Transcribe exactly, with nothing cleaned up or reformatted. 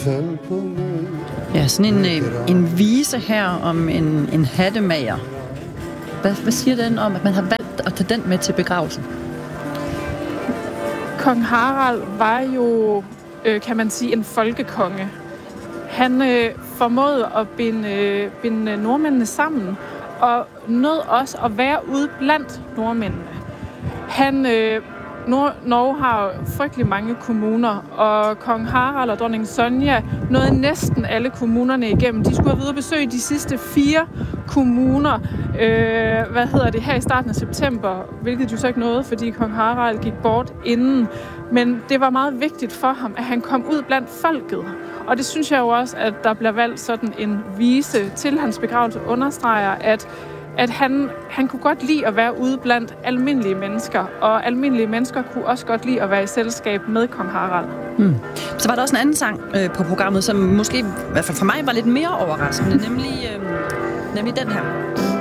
Ja, sådan en, en vise her om en, en hattemager. Hvad, hvad siger den om, at man har valgt at tage den med til begravelsen? Kong Harald var jo, øh, kan man sige, en folkekonge. Han øh, formåede at binde, øh, binde nordmændene sammen, og nød også at være ude blandt nordmændene. Han, øh, Nord- Norge har frygtelig mange kommuner, og kong Harald og dronning Sonja nåede næsten alle kommunerne igennem. De skulle have videre besøge de sidste fire kommuner, øh, hvad hedder det, her i starten af september, hvilket jo så ikke nåede, fordi kong Harald gik bort inden. Men det var meget vigtigt for ham, at han kom ud blandt folket. Og det synes jeg jo også, at der bliver valgt sådan en vise til hans begravelse understreger, at at han, han kunne godt lide at være ude blandt almindelige mennesker, og almindelige mennesker kunne også godt lide at være i selskab med kong Harald. Hmm. Så var der også en anden sang øh, på programmet, som måske, i hvert fald for mig, var lidt mere overraskende, nemlig, øh, nemlig den her.